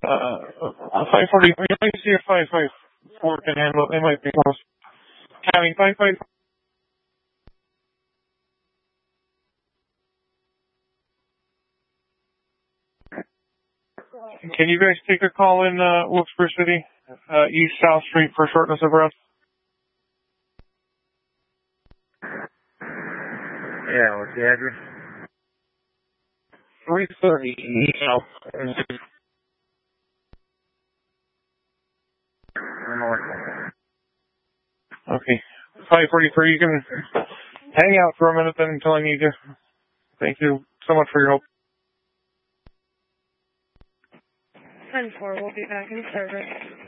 540. You might see a 554 can handle it. They might be close. Having 55. Can you guys take a call in Wilkes-Barre City, East South Street for shortness of breath? Yeah, what's the address? 330 East South. Okay. 543. You can hang out for a minute then until I need you. Thank you so much for your help. 10-4, we'll be back in service.